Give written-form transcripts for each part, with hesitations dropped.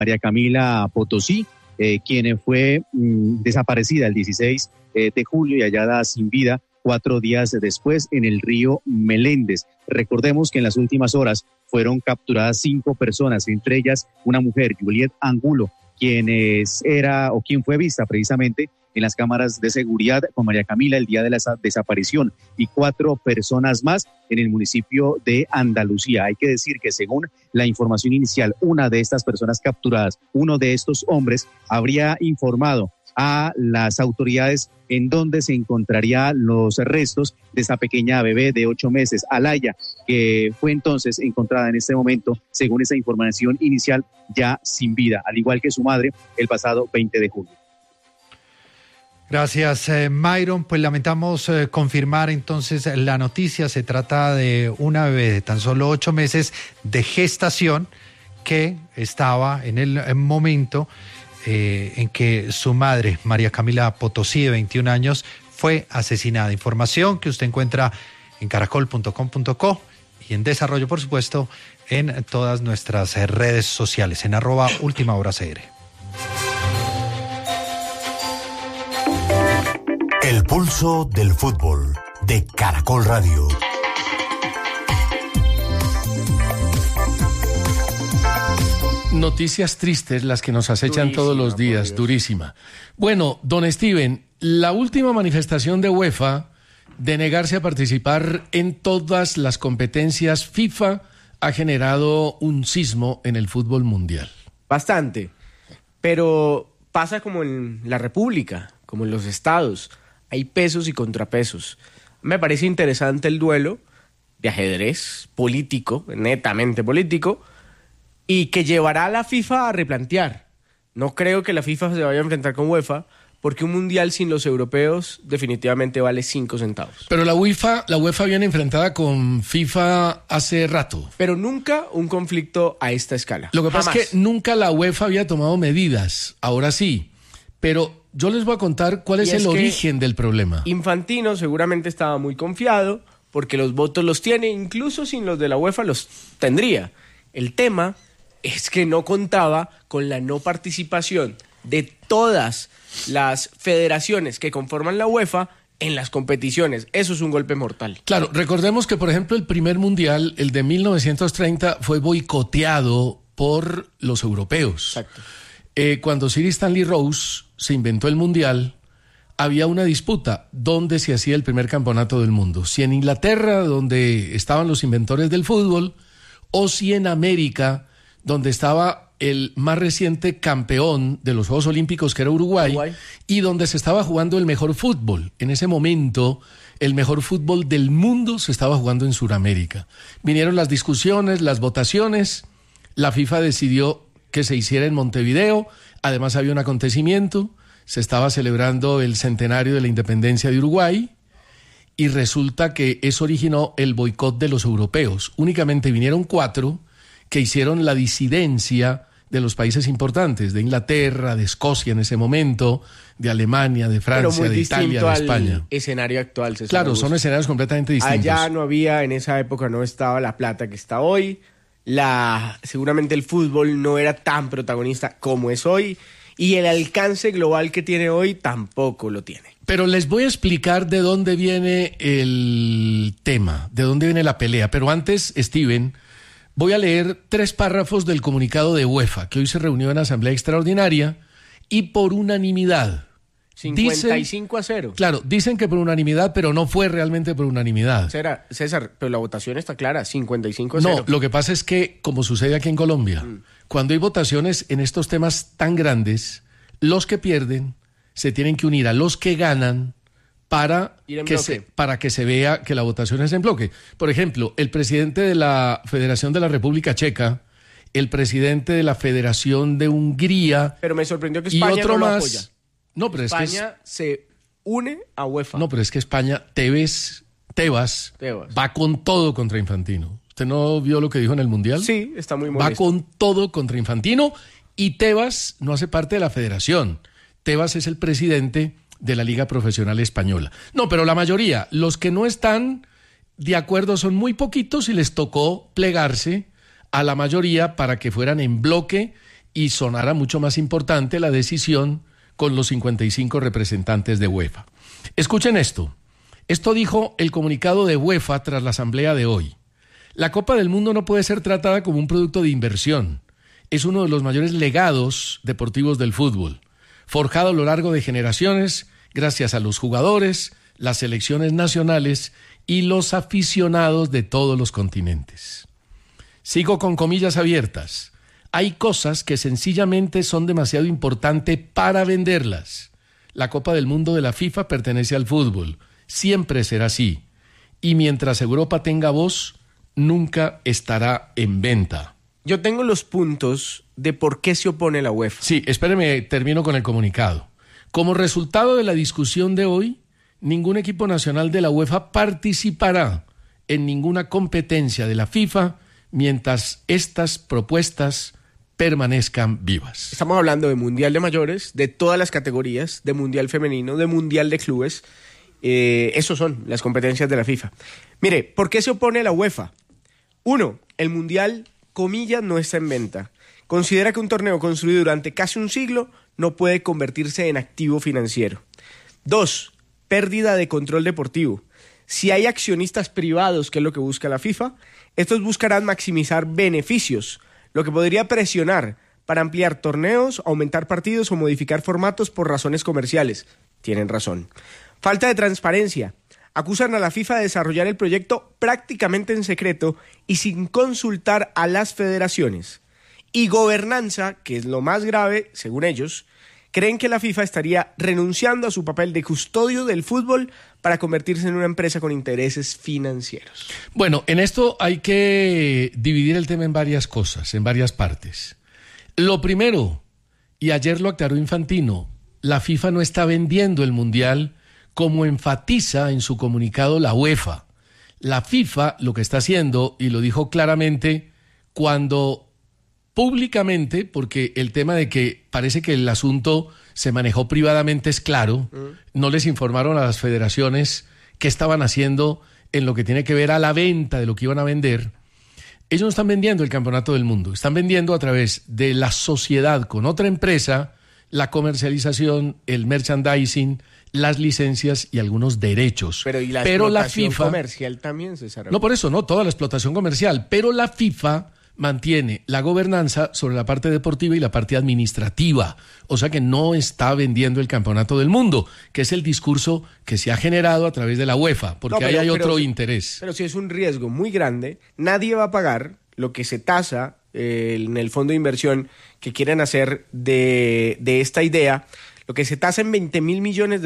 María Camila Potosí, quien fue desaparecida el 16 de julio y hallada sin vida 4 días después en el río Meléndez. Recordemos que en las últimas horas fueron capturadas 5 personas, entre ellas una mujer, Juliet Angulo, quien fue vista precisamente en las cámaras de seguridad con María Camila el día de la desaparición, y 4 personas más en el municipio de Andalucía. Hay que decir que según la información inicial, una de estas personas capturadas, uno de estos hombres, habría informado a las autoridades en donde se encontrarían los restos de esa pequeña bebé de 8 meses, Alaya, que fue entonces encontrada en este momento, según esa información inicial, ya sin vida, al igual que su madre, el pasado 20 de julio. Gracias, Myron. Pues lamentamos confirmar entonces la noticia. Se trata de una bebé de tan solo 8 meses de gestación que estaba en el momento en que su madre, María Camila Potosí, de 21 años, fue asesinada. Información que usted encuentra en caracol.com.co y en desarrollo, por supuesto, en todas nuestras redes sociales, en @ultimahoracr. El pulso del fútbol de Caracol Radio. Noticias tristes las que nos acechan todos los días, durísima. Bueno, don Steven, la última manifestación de UEFA de negarse a participar en todas las competencias FIFA ha generado un sismo en el fútbol mundial. Bastante, pero pasa como en la República, como en los estados, hay pesos y contrapesos. Me parece interesante el duelo de ajedrez político, netamente político, y que llevará a la FIFA a replantear. No creo que la FIFA se vaya a enfrentar con UEFA, porque un mundial sin los europeos definitivamente vale 5 centavos. Pero la UEFA viene enfrentada con FIFA hace rato. Pero nunca un conflicto a esta escala. Lo que pasa es que nunca la UEFA había tomado medidas, ahora sí. Pero yo les voy a contar cuál es el origen del problema. Infantino seguramente estaba muy confiado, porque los votos los tiene, incluso sin los de la UEFA los tendría. El tema es que no contaba con la no participación de todas las federaciones que conforman la UEFA en las competiciones. Eso es un golpe mortal. Claro, recordemos que, por ejemplo, el primer mundial, el de 1930, fue boicoteado por los europeos. Exacto. Cuando Sir Stanley Rose se inventó el mundial, había una disputa dónde se hacía el primer campeonato del mundo. Si en Inglaterra, donde estaban los inventores del fútbol, o si en América, donde estaba el más reciente campeón de los Juegos Olímpicos, que era Uruguay, y donde se estaba jugando el mejor fútbol. En ese momento, el mejor fútbol del mundo se estaba jugando en Sudamérica. Vinieron las discusiones, las votaciones, la FIFA decidió que se hiciera en Montevideo, además había un acontecimiento, se estaba celebrando el centenario de la independencia de Uruguay, y resulta que eso originó el boicot de los europeos. Únicamente vinieron 4 que hicieron la disidencia de los países importantes, de Inglaterra, de Escocia en ese momento, de Alemania, de Francia, de Italia, de España. Al escenario actual, César Claro, Augusto. son escenarios completamente distintos. Allá no había, en esa época no estaba la plata que está hoy, seguramente el fútbol no era tan protagonista como es hoy, y el alcance global que tiene hoy tampoco lo tiene. Pero les voy a explicar de dónde viene el tema, de dónde viene la pelea. Pero antes, Steven, voy a leer 3 párrafos del comunicado de UEFA, que hoy se reunió en Asamblea Extraordinaria y por unanimidad. 55-0. Claro, dicen que por unanimidad, pero no fue realmente por unanimidad. César, pero la votación está clara, 55-0. No, lo que pasa es que, como sucede aquí en Colombia, cuando hay votaciones en estos temas tan grandes, los que pierden se tienen que unir a los que ganan para que se vea que la votación es en bloque. Por ejemplo, el presidente de la Federación de la República Checa, el presidente de la Federación de Hungría... Pero me sorprendió que España y otro no lo más, apoya. No, pero España se une a UEFA. No, pero es que España, Tebas va con todo contra Infantino. ¿Usted no vio lo que dijo en el Mundial? Sí, está muy molesto. Va con todo contra Infantino, y Tebas no hace parte de la federación. Tebas es el presidente de la Liga Profesional Española. No, pero la mayoría, los que no están de acuerdo son muy poquitos y les tocó plegarse a la mayoría para que fueran en bloque y sonara mucho más importante la decisión con los 55 representantes de UEFA. Escuchen esto. Esto dijo el comunicado de UEFA tras la asamblea de hoy. La Copa del Mundo no puede ser tratada como un producto de inversión. Es uno de los mayores legados deportivos del fútbol, forjado a lo largo de generaciones gracias a los jugadores, las selecciones nacionales y los aficionados de todos los continentes. Sigo con comillas abiertas. Hay cosas que sencillamente son demasiado importantes para venderlas. La Copa del Mundo de la FIFA pertenece al fútbol. Siempre será así. Y mientras Europa tenga voz, nunca estará en venta. Yo tengo los puntos de por qué se opone la UEFA. Sí, espéreme, termino con el comunicado. Como resultado de la discusión de hoy, ningún equipo nacional de la UEFA participará en ninguna competencia de la FIFA mientras estas propuestas permanezcan vivas. Estamos hablando de Mundial de Mayores, de todas las categorías, de Mundial Femenino, de Mundial de Clubes. Esos son las competencias de la FIFA. Mire, ¿por qué se opone la UEFA? 1. El Mundial, comillas, no está en venta. Considera que un torneo construido durante casi un siglo no puede convertirse en activo financiero. 2. Pérdida de control deportivo. Si hay accionistas privados, que es lo que busca la FIFA, estos buscarán maximizar beneficios, lo que podría presionar para ampliar torneos, aumentar partidos o modificar formatos por razones comerciales. Tienen razón. Falta de transparencia. Acusan a la FIFA de desarrollar el proyecto prácticamente en secreto y sin consultar a las federaciones. Y gobernanza, que es lo más grave, según ellos, creen que la FIFA estaría renunciando a su papel de custodio del fútbol para convertirse en una empresa con intereses financieros. Bueno, en esto hay que dividir el tema en varias cosas, en varias partes. Lo primero, y ayer lo aclaró Infantino, la FIFA no está vendiendo el Mundial como enfatiza en su comunicado la UEFA. La FIFA lo que está haciendo, y lo dijo claramente, cuando públicamente, porque el tema de que parece que el asunto se manejó privadamente es claro, no les informaron a las federaciones qué estaban haciendo en lo que tiene que ver a la venta de lo que iban a vender. Ellos no están vendiendo el Campeonato del Mundo, están vendiendo a través de la sociedad con otra empresa la comercialización, el merchandising, las licencias y algunos derechos. Pero la explotación FIFA comercial también, César. No, por eso, no, toda la explotación comercial, pero la FIFA mantiene la gobernanza sobre la parte deportiva y la parte administrativa, o sea que no está vendiendo el Campeonato del Mundo, que es el discurso que se ha generado a través de la UEFA, porque ahí hay otro interés. Pero si es un riesgo muy grande, nadie va a pagar lo que se tasa en el fondo de inversión que quieren hacer de esta idea, lo que se tasa en $20,000 millones,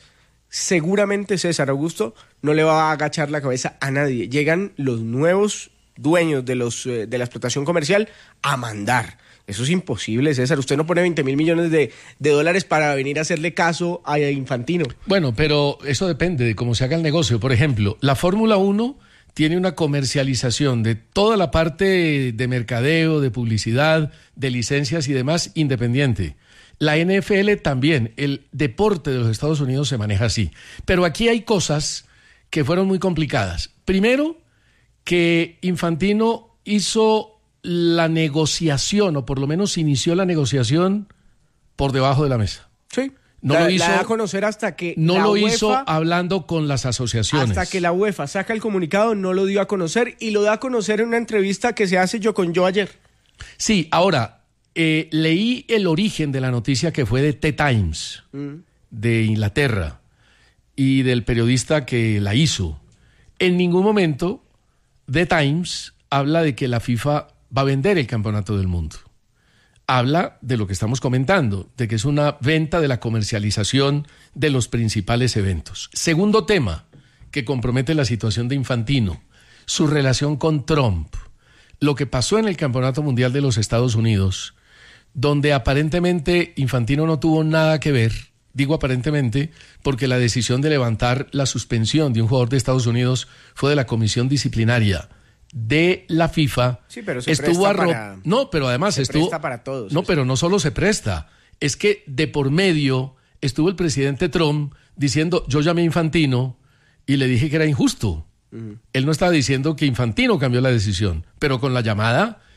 seguramente César Augusto no le va a agachar la cabeza a nadie. Llegan los nuevos dueños de la explotación comercial a mandar. Eso es imposible, César. Usted no pone $20,000 millones de dólares para venir a hacerle caso a Infantino. Bueno, pero eso depende de cómo se haga el negocio. Por ejemplo, la Fórmula 1 tiene una comercialización de toda la parte de mercadeo, de publicidad, de licencias y demás independiente. La NFL también, el deporte de los Estados Unidos se maneja así. Pero aquí hay cosas que fueron muy complicadas. Primero, que Infantino hizo la negociación, o por lo menos inició la negociación por debajo de la mesa. Sí. No lo hizo, la da a conocer hasta que no la lo UEFA, hizo hablando con las asociaciones. Hasta que la UEFA saca el comunicado, no lo dio a conocer, y lo da a conocer en una entrevista que se hace Yo con Yo ayer. Sí, ahora, leí el origen de la noticia que fue de The Times, de Inglaterra, y del periodista que la hizo. En ningún momento The Times habla de que la FIFA va a vender el Campeonato del Mundo. Habla de lo que estamos comentando, de que es una venta de la comercialización de los principales eventos. Segundo tema que compromete la situación de Infantino, su relación con Trump. Lo que pasó en el Campeonato Mundial de los Estados Unidos, donde aparentemente Infantino no tuvo nada que ver. Digo aparentemente porque la decisión de levantar la suspensión de un jugador de Estados Unidos fue de la comisión disciplinaria de la FIFA. Sí, pero se estuvo presta para... No, pero además se estuvo... presta para todos. No, pero no solo se presta. Es que de por medio estuvo el presidente Trump diciendo, yo llamé a Infantino y le dije que era injusto. Él no estaba diciendo que Infantino cambió la decisión, pero con la llamada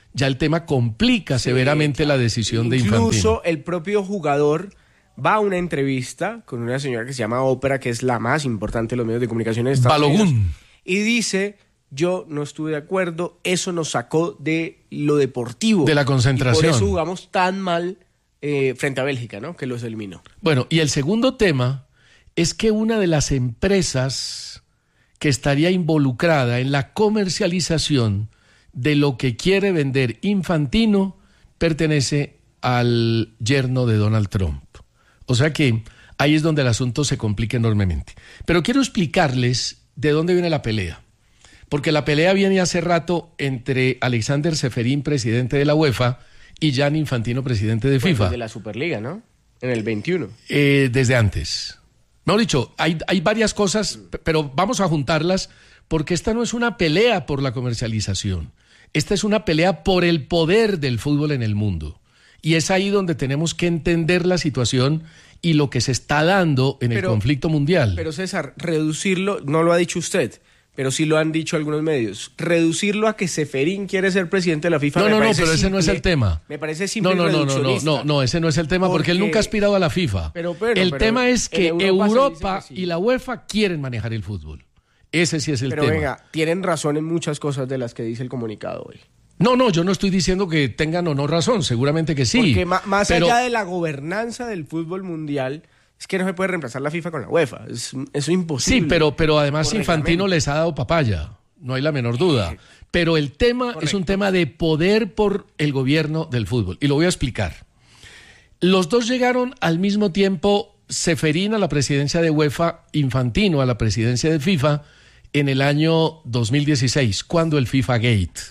ya el tema complica severamente la decisión de Infantino. Incluso el propio jugador va a una entrevista con una señora que se llama Ópera, que es la más importante de los medios de comunicación en Estados Unidos, y dice: yo no estuve de acuerdo, eso nos sacó de lo deportivo. De la concentración. Y por eso jugamos tan mal frente a Bélgica, ¿no? Que los eliminó. Bueno, y el segundo tema es que una de las empresas que estaría involucrada en la comercialización de lo que quiere vender Infantino pertenece al yerno de Donald Trump. O sea que ahí es donde el asunto se complica enormemente. Pero quiero explicarles de dónde viene la pelea. Porque la pelea viene hace rato entre Alexander Ceferín, presidente de la UEFA, y Gianni Infantino, presidente de FIFA. Desde la Superliga, ¿no? En el 21. Desde antes. Mejor dicho, hay varias cosas, pero vamos a juntarlas porque esta no es una pelea por la comercialización. Esta es una pelea por el poder del fútbol en el mundo. Y es ahí donde tenemos que entender la situación y lo que se está dando en el conflicto mundial. Pero César, reducirlo, no lo ha dicho usted, pero sí lo han dicho algunos medios, reducirlo a que Ceferín quiere ser presidente de la FIFA. No, pero ese no es el tema. Me parece simple. No, ese no es el tema porque él nunca ha aspirado a la FIFA. El tema es que Europa y la UEFA quieren manejar el fútbol. Ese sí es el tema. Pero venga, tienen razón en muchas cosas de las que dice el comunicado hoy. No, yo no estoy diciendo que tengan o no razón, seguramente que sí. Porque más allá de la gobernanza del fútbol mundial, es que no se puede reemplazar la FIFA con la UEFA. Eso es imposible. Sí, pero además Infantino les ha dado papaya, no hay la menor duda. Pero el tema es un tema de poder por el gobierno del fútbol. Y lo voy a explicar. Los dos llegaron al mismo tiempo, Ceferín a la presidencia de UEFA, Infantino a la presidencia de FIFA, en el año 2016, cuando el FIFA Gate.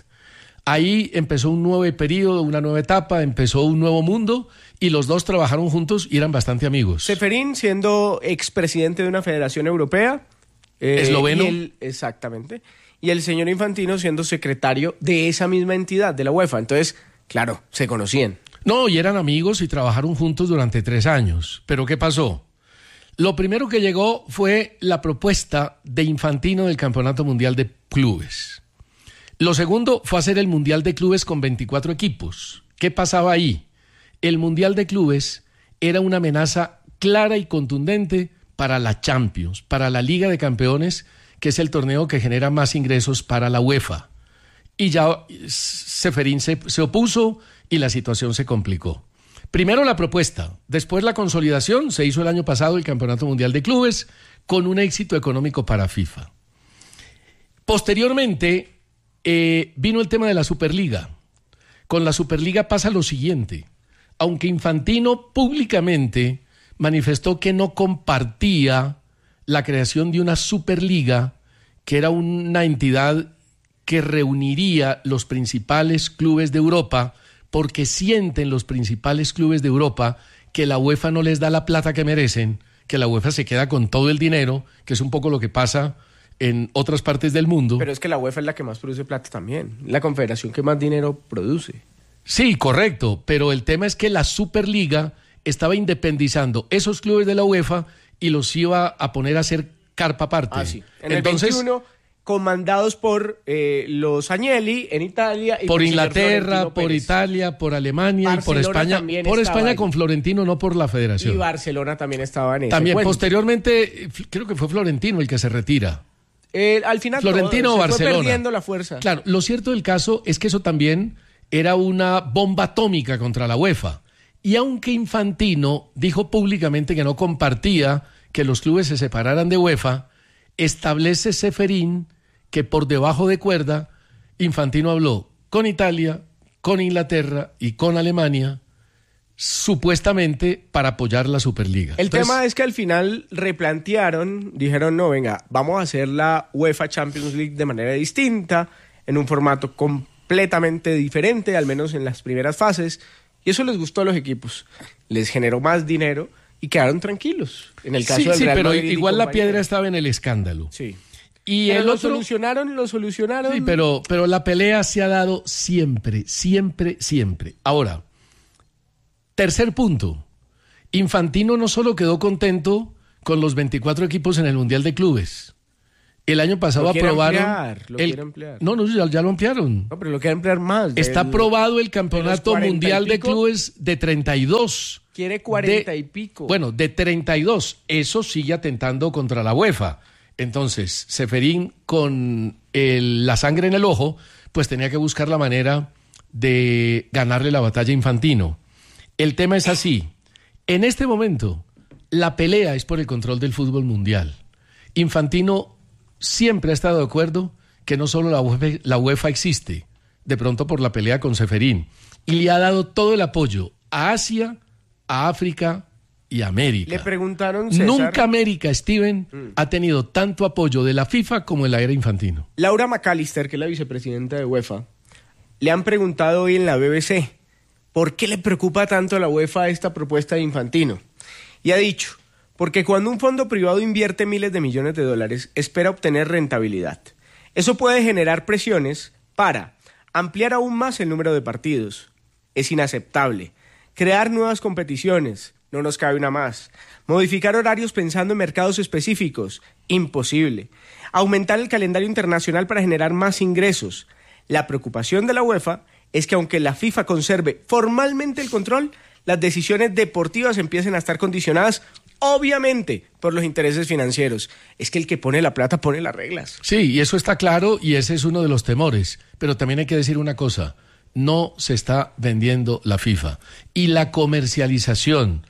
Ahí empezó un nuevo periodo, una nueva etapa, empezó un nuevo mundo y los dos trabajaron juntos y eran bastante amigos. Ceferín siendo expresidente de una federación europea. Esloveno. Exactamente. Y el señor Infantino siendo secretario de esa misma entidad, de la UEFA. Entonces, claro, se conocían. No, y eran amigos y trabajaron juntos durante 3 años. ¿Pero qué pasó? Lo primero que llegó fue la propuesta de Infantino del Campeonato Mundial de Clubes. Lo segundo fue hacer el Mundial de Clubes con 24 equipos. ¿Qué pasaba ahí? El Mundial de Clubes era una amenaza clara y contundente para la Champions, para la Liga de Campeones, que es el torneo que genera más ingresos para la UEFA. Y ya Ceferín se opuso y la situación se complicó. Primero la propuesta, después la consolidación. Se hizo el año pasado el Campeonato Mundial de Clubes con un éxito económico para FIFA. Posteriormente vino el tema de la Superliga. Con la Superliga pasa lo siguiente. Aunque Infantino públicamente manifestó que no compartía la creación de una Superliga, que era una entidad que reuniría los principales clubes de Europa, porque sienten los principales clubes de Europa que la UEFA no les da la plata que merecen, que la UEFA se queda con todo el dinero, que es un poco lo que pasa en otras partes del mundo. Pero es que la UEFA es la que más produce plata también, la confederación que más dinero produce. Sí, correcto, pero el tema es que la Superliga estaba independizando esos clubes de la UEFA y los iba a poner a hacer carpa aparte. Sí. Entonces, el 21, comandados por los Agnelli en Italia. Y por Inglaterra, por Italia, por Alemania, Barcelona, y por España. Por España con Florentino, no por la federación. Y Barcelona también estaba en ese También, cuento. Posteriormente, creo que fue Florentino el que se retira. Al final Florentino o Barcelona. Fue perdiendo la fuerza. Claro, lo cierto del caso es que eso también era una bomba atómica contra la UEFA. Y aunque Infantino dijo públicamente que no compartía que los clubes se separaran de UEFA, establece Ceferín que por debajo de cuerda Infantino habló con Italia, con Inglaterra y con Alemania, supuestamente para apoyar la Superliga. El tema es que al final replantearon, dijeron, no, venga, vamos a hacer la UEFA Champions League de manera distinta, en un formato completamente diferente, al menos en las primeras fases, y eso les gustó a los equipos, les generó más dinero y quedaron tranquilos. En el caso del Real Madrid, pero igual la piedra estaba en el escándalo. Sí. Y pero el otro lo solucionaron. Sí, pero la pelea se ha dado siempre. Ahora, tercer punto. Infantino no solo quedó contento con los 24 equipos en el Mundial de Clubes. El año pasado Lo quiere aprobaron... ampliar, lo quiere ampliar. No, ya lo ampliaron. No, pero lo quiere ampliar más. Está aprobado el Campeonato 40 y Mundial de pico. Clubes de 32. Quiere 40 y pico. Bueno, de 32. Eso sigue atentando contra la UEFA. Entonces, Ceferín, con la sangre en el ojo, pues tenía que buscar la manera de ganarle la batalla a Infantino. El tema es así. En este momento, la pelea es por el control del fútbol mundial. Infantino siempre ha estado de acuerdo que no solo la UEFA existe, de pronto por la pelea con Ceferín, y le ha dado todo el apoyo a Asia, a África y a América. Le preguntaron, César, Nunca América, Steven, ha tenido tanto apoyo de la FIFA como en la era Infantino. Laura McAllister, que es la vicepresidenta de UEFA, le han preguntado hoy en la BBC por qué le preocupa tanto a la UEFA esta propuesta de Infantino. Y ha dicho, porque cuando un fondo privado invierte miles de millones de dólares, espera obtener rentabilidad. Eso puede generar presiones para ampliar aún más el número de partidos. Es inaceptable. Crear nuevas competiciones. No nos cabe una más. Modificar horarios pensando en mercados específicos. Imposible. Aumentar el calendario internacional para generar más ingresos. La preocupación de la UEFA es que aunque la FIFA conserve formalmente el control, las decisiones deportivas empiecen a estar condicionadas obviamente por los intereses financieros. Es que el que pone la plata pone las reglas. Sí, y eso está claro y ese es uno de los temores. Pero también hay que decir una cosa, no se está vendiendo la FIFA. Y la comercialización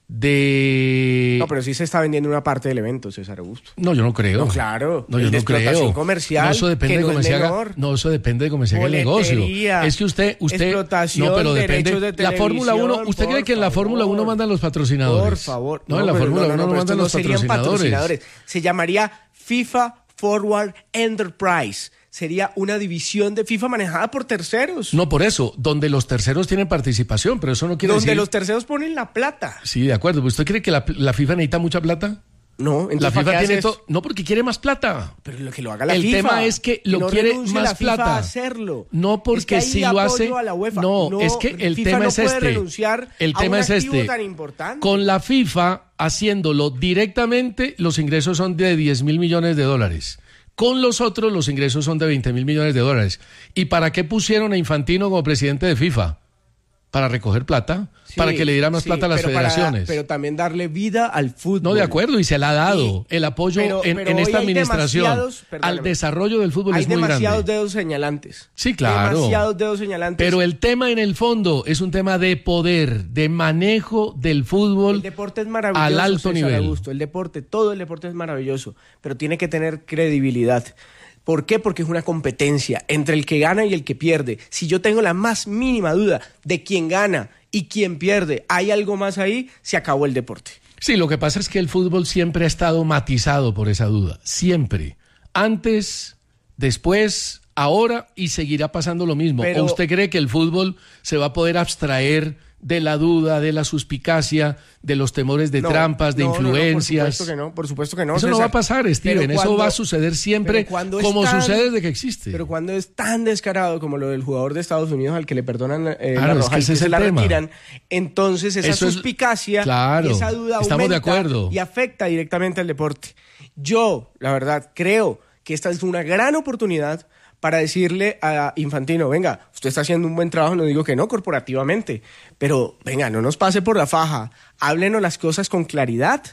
de... No, pero sí se está vendiendo una parte del evento, César Augusto. No, yo no creo. No, claro. No, yo El de no creo. explotación comercial, No, eso depende que de no cómo es se haga. menor. No, eso depende de cómo se haga el negocio. Boletería, Es que usted explotación, no, pero depende. derechos de La Fórmula 1, televisión, ¿usted cree que en la por Fórmula 1 favor. mandan los patrocinadores? Por favor. No, en la pero Fórmula 1 no pero mandan estos los serían patrocinadores. Se llamaría FIFA Forward Enterprise. Sería una división de FIFA manejada por terceros. No, por eso, donde los terceros tienen participación, pero eso no quiere donde decir... los terceros ponen la plata. Sí, de acuerdo. ¿Usted cree que la FIFA necesita mucha plata? No, entonces La ¿para FIFA qué tiene hace eso? todo... No, porque quiere más plata. Pero lo que lo haga la El FIFA. tema es que lo no quiere renuncie más la FIFA plata. a hacerlo. No, porque es que hay si lo apoyo hace... a la UEFA. No, es que el FIFA tema no es puede este. renunciar El a tema un es activo este. tan importante. Con la FIFA haciéndolo directamente, los ingresos son de 10.000 millones de dólares. Con los otros, los ingresos son de 20.000 millones de dólares. ¿Y para qué pusieron a Infantino como presidente de FIFA? Para recoger plata, Sí, para que le diera más sí, plata a las pero federaciones. pero también darle vida al fútbol. No, de acuerdo, y se le ha dado el apoyo pero en hoy esta hay administración demasiados, al perdóname, desarrollo del fútbol hay es muy demasiados grande. dedos señalantes. Sí, claro. Demasiados dedos señalantes. Pero el tema en el fondo es un tema de poder, de manejo del fútbol el deporte es maravilloso, al alto César nivel. Augusto. El deporte, todo el deporte es maravilloso, pero tiene que tener credibilidad. ¿Por qué? Porque es una competencia entre el que gana y el que pierde. Si yo tengo la más mínima duda de quién gana y quién pierde, hay algo más ahí, se acabó el deporte. Sí, lo que pasa es que el fútbol siempre ha estado matizado por esa duda, siempre. Antes, después, ahora y seguirá pasando lo mismo. Pero- ¿O usted cree que el fútbol se va a poder abstraer de la duda, de la suspicacia, de los temores de No, trampas, de no, influencias? por supuesto que no. Eso no César. va a pasar, Steven. Pero Eso cuando- va a suceder siempre pero cuando es como tan- sucede desde que existe. Pero cuando es tan descarado como lo del jugador de Estados Unidos al que le perdonan la Claro, es roja que y ese que es se el la tema. retiran, entonces esa Eso es- suspicacia claro, y esa duda estamos de aumenta acuerdo. y afecta directamente al deporte. Yo, la verdad, creo que esta es una gran oportunidad para decirle a Infantino, venga, usted está haciendo un buen trabajo, no digo que no corporativamente, pero venga, no nos pase por la faja, háblenos las cosas con claridad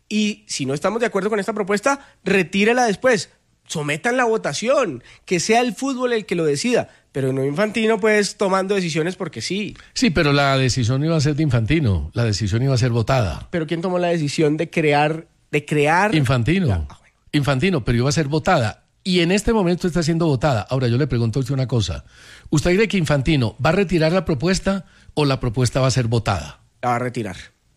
y si no estamos de acuerdo con esta propuesta, retírela después, sometan la votación, que sea el fútbol el que lo decida, pero no Infantino pues tomando decisiones porque sí. Sí, pero la decisión iba a ser de Infantino, la decisión iba a ser votada. Pero ¿quién tomó la decisión de crear? Infantino. Ya, bueno. Infantino, pero iba a ser votada. Y en este momento está siendo votada. Ahora, yo le pregunto a usted una cosa. ¿Usted cree que Infantino va a retirar la propuesta o la propuesta va a ser votada? La va a retirar.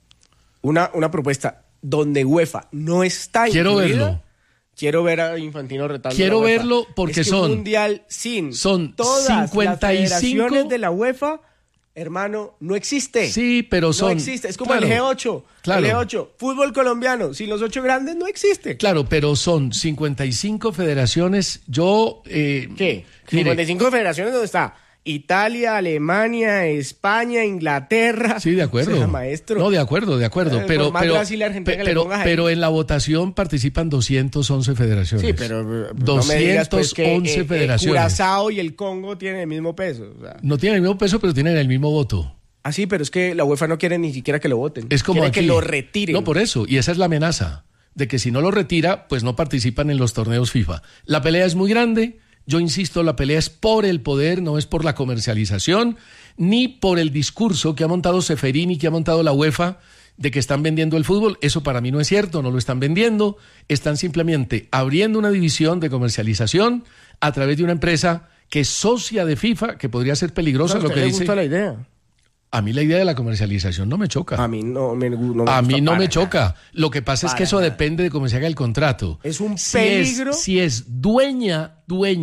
Una propuesta donde UEFA no está Quiero incluida. verlo. Quiero ver a Infantino retando Quiero a la UEFA. verlo porque es que son- un mundial sin son todas 55 las federaciones de la UEFA, hermano, no existe. Sí, pero son... No existe. Es como Claro, el G8. claro. El G8. Fútbol colombiano. Sin los 8 grandes no existe. Claro, pero son 55 federaciones. Yo... ¿Qué? mire, 55 federaciones donde está Italia, Alemania, España, Inglaterra. Sí, de acuerdo. O sea, maestro. No, de acuerdo. Pero, más Brasil y Argentina que le pongas ahí. pero en la votación participan 211 federaciones. Sí, pero no 211 me digas, pues, que, federaciones. Curazao y el Congo tienen el mismo peso. O sea. No tienen el mismo peso, pero tienen el mismo voto. Ah, sí, pero es que la UEFA no quiere ni siquiera que lo voten. Es como quiere aquí. que lo retiren. No, por eso. Y esa es la amenaza. De que si no lo retira, pues no participan en los torneos FIFA. La pelea es muy grande. Yo insisto, la pelea es por el poder, no es por la comercialización, ni por el discurso que ha montado Ceferini, que ha montado la UEFA, de que están vendiendo el fútbol. Eso para mí no es cierto, no lo están vendiendo. Están simplemente abriendo una división de comercialización a través de una empresa que es socia de FIFA, que podría ser peligrosa, lo que ¿A usted le dice. gusta la idea? A mí la idea de la comercialización no me choca. A mí no me A mí no me gusta choca. Lo que pasa es que eso depende de cómo se haga el contrato. Es un peligro. Si es dueña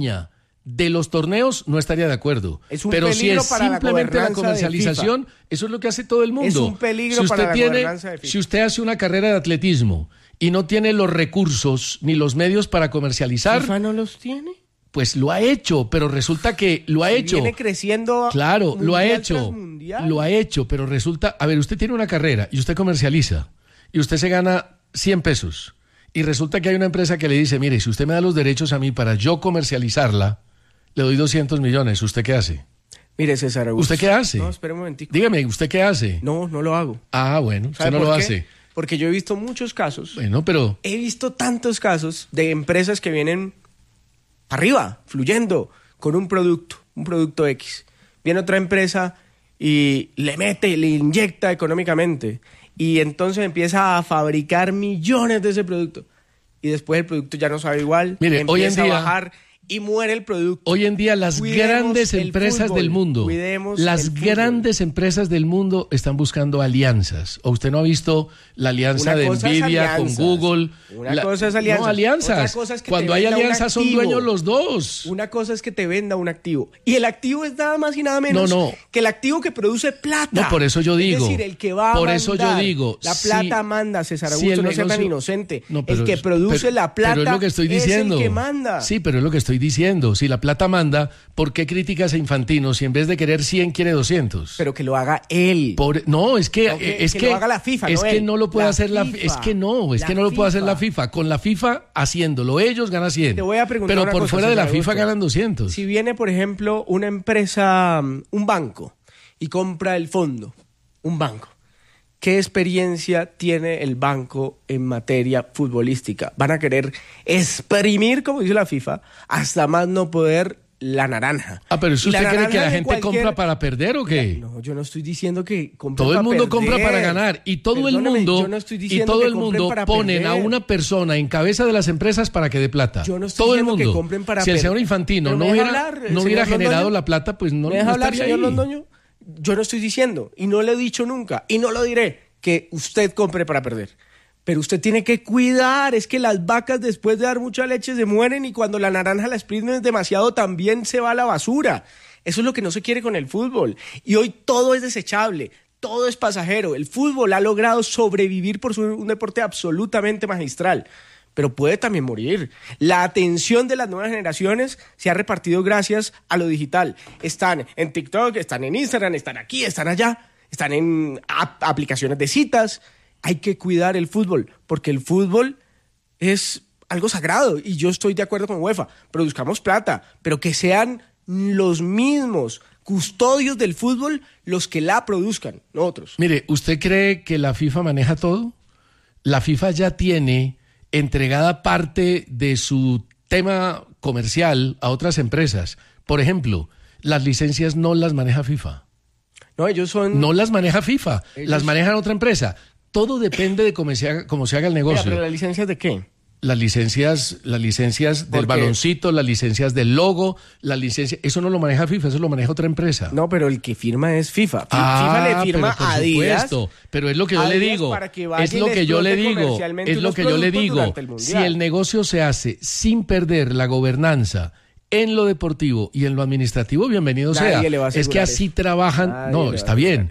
de los torneos, no estaría de acuerdo. Es un Pero si peligro es para la simplemente la gobernanza de comercialización, eso es lo que hace todo el mundo. Es un peligro para la gobernanza de FIFA. Si usted hace una carrera de atletismo y no tiene los recursos ni los medios para comercializar, ¿FIFA no los tiene? pues lo ha hecho, pero resulta que lo ha hecho. Viene creciendo. Claro, lo ha mundial hecho. tras mundial. Lo ha hecho, pero resulta, a ver, usted tiene una carrera y usted comercializa y usted se gana 100 pesos y resulta que hay una empresa que le dice, mire, si usted me da los derechos a mí para yo comercializarla, le doy 200 millones, ¿usted qué hace? Mire, César Augusto. ¿Usted qué hace? No, espere un momentico. Dígame, ¿usted qué hace? No lo hago. Ah, bueno, usted ¿Sabe no lo por qué? hace. Porque yo he visto muchos casos. Bueno, pero He visto tantos casos de empresas que vienen arriba, fluyendo, con un producto X. Viene otra empresa y le mete, le inyecta económicamente. Y entonces empieza a fabricar millones de ese producto. Y después el producto ya no sabe igual. Mire, hoy en empieza día- a bajar y muere el producto. hoy en día las Cuidemos grandes el empresas fútbol, del mundo, cuidemos las el fútbol. grandes empresas del mundo están buscando alianzas. ¿O usted no ha visto la alianza Una de cosa es Nvidia con alianzas. Google? Una cosa es alianzas. No, alianzas. Otra cosa es que Cuando te hay venda un alianzas son activo. dueños los dos. Una cosa es que te venda un activo. Y el activo es nada más y nada menos No. que el activo que produce plata. No, por eso yo digo. Es decir, el que va a por mandar. eso yo digo. La si- plata manda, César si Augusto, el no sea tan negocio- inocente. No, pero el que es- produce pero- la plata pero es lo que estoy diciendo. el que manda. Sí, pero es lo que estoy diciendo. Si la plata manda, ¿por qué criticas a Infantino si en vez de querer 100 quiere 200? Pero que lo haga él. No, es que No, que lo haga la FIFA, es no que él. no lo puede La hacer la FIFA. es que no lo puede hacer la FIFA. Con la FIFA haciéndolo ellos gana 100. Te voy a preguntar pero una por cosa, fuera de la César FIFA Augusto. ganan 200. Si viene, por ejemplo, una empresa, un banco, y compra el fondo, un banco, ¿qué experiencia tiene el banco en materia futbolística? Van a querer exprimir, como dice la FIFA, hasta más no poder la naranja. Ah, pero ¿eso Y la usted cree que naranja la de gente cualquier- compra para perder o qué? No, yo no estoy diciendo que compren Todo el para mundo compra perder. para ganar y todo el Perdóname, mundo yo no estoy y diciendo todo que el compren mundo para ponen a perder. una persona en cabeza de las empresas para que dé plata. Yo no estoy todo el diciendo que mundo. compren para si el señor perder. Infantino Pero no ¿me deja hubiera, hablar, no hubiera señor generado Londoño? la plata, pues no, ¿Me deja no hablar, estaría señor ahí. Londoño? Yo no estoy diciendo, y no lo he dicho nunca, y no lo diré, que usted compre para perder. Pero usted tiene que cuidar, es que las vacas después de dar mucha leche se mueren y cuando la naranja la exprimen demasiado también se va a la basura. Eso es lo que no se quiere con el fútbol. Y hoy todo es desechable, todo es pasajero. El fútbol ha logrado sobrevivir por ser un deporte absolutamente magistral, pero puede también morir. La atención de las nuevas generaciones se ha repartido gracias a lo digital. Están en TikTok, están en Instagram, están aquí, están allá, están en aplicaciones de citas. Hay que cuidar el fútbol, porque el fútbol es algo sagrado y yo estoy de acuerdo con UEFA. Produzcamos plata, pero que sean los mismos custodios del fútbol los que la produzcan, no otros. Mire, ¿usted cree que la FIFA maneja todo? La FIFA ya tiene entregada parte de su tema comercial a otras empresas. Por ejemplo, las licencias no las maneja FIFA. No, ellos son... No las maneja FIFA, Ellos- las maneja otra empresa. Todo depende de cómo se haga el Mira, negocio. pero ¿las licencias de qué? Las licencias del qué? baloncito, las licencias del logo, eso no lo maneja FIFA, eso lo maneja otra empresa. No, pero el que firma es FIFA. FIFA le firma pero a por Adidas. supuesto, pero es lo que yo le Adidas digo, para que vaya es y lo le que yo le explote digo, comercialmente es lo unos que yo le productos digo. durante el Si Mundial. el negocio se hace sin perder la gobernanza en lo deportivo y en lo administrativo, bienvenido Nadie sea. le va a Es que asegurar así eso. trabajan, Nadie le no, va está a bien.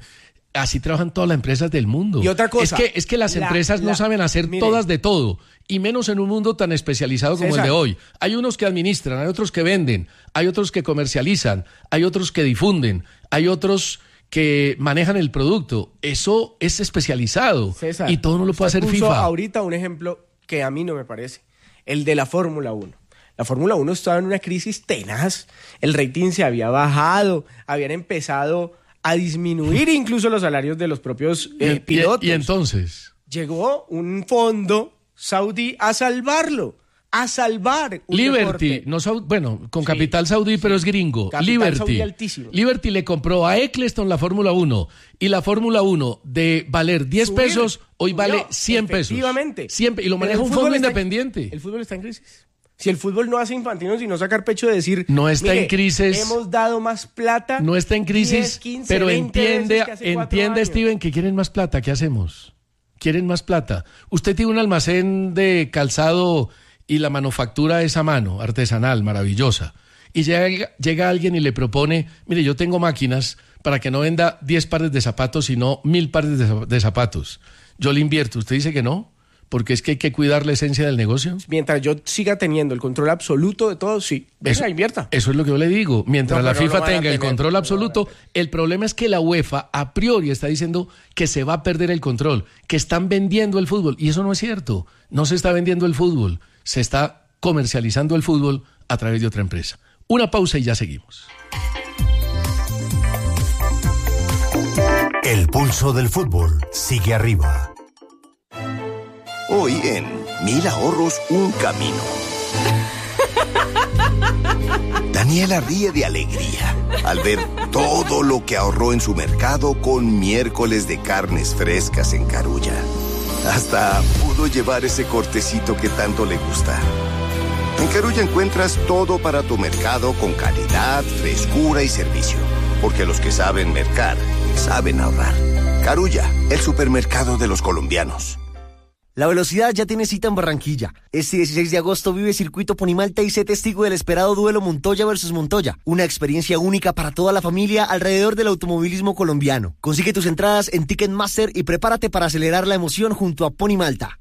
Así trabajan todas las empresas del mundo. Y otra cosa. Es que las empresas no saben hacer todas de todo. Y menos en un mundo tan especializado como el de hoy. Hay unos que administran, hay otros que venden, hay otros que comercializan, hay otros que difunden, hay otros que manejan el producto. Eso es especializado. César, y todo no lo puede hacer puso FIFA. Ahorita un ejemplo que a mí no me parece. El de la Fórmula 1. La Fórmula 1 estaba en una crisis tenaz. El rating se había bajado. Habían empezado a disminuir incluso los salarios de los propios pilotos. Y entonces llegó un fondo saudí a salvarlo, a salvar un Liberty, deporte. Con capital saudí, pero es gringo. Capital saudí altísimo. Liberty le compró a Eccleston la Fórmula 1 y la Fórmula 1 de valer 10 pesos, hoy vale 100 pesos. Efectivamente. Y lo maneja un fondo independiente. El fútbol está en crisis. Si el fútbol no hace Infantino sino sacar pecho de decir, no está en crisis, hemos dado más plata. No está en crisis, 10, 15, pero 20 entiende Steven, que quieren más plata. ¿Qué hacemos? Quieren más plata. Usted tiene un almacén de calzado y la manufactura es a mano, artesanal, maravillosa. Y llega alguien y le propone, mire, yo tengo máquinas para que no venda 10 pares de zapatos, sino 1000 pares de zapatos. Yo le invierto. ¿Usted dice que no? Porque es que hay que cuidar la esencia del negocio. Mientras yo siga teniendo el control absoluto de todo, sí. Venga, invierta. Eso es lo que yo le digo. Mientras la FIFA tenga el control absoluto, el problema es que la UEFA a priori está diciendo que se va a perder el control, que están vendiendo el fútbol. Y eso no es cierto. No se está vendiendo el fútbol. Se está comercializando el fútbol a través de otra empresa. Una pausa y ya seguimos. El pulso del fútbol sigue arriba. Hoy en 1000 ahorros, un camino. Daniela ríe de alegría al ver todo lo que ahorró en su mercado con miércoles de carnes frescas en Carulla. Hasta pudo llevar ese cortecito que tanto le gusta. En Carulla encuentras todo para tu mercado con calidad, frescura y servicio. Porque los que saben mercar, saben ahorrar. Carulla, el supermercado de los colombianos. La velocidad ya tiene cita en Barranquilla. Este 16 de agosto vive Circuito Ponimalta y sé testigo del esperado duelo Montoya versus Montoya. Una experiencia única para toda la familia alrededor del automovilismo colombiano. Consigue tus entradas en Ticketmaster y prepárate para acelerar la emoción junto a Ponimalta.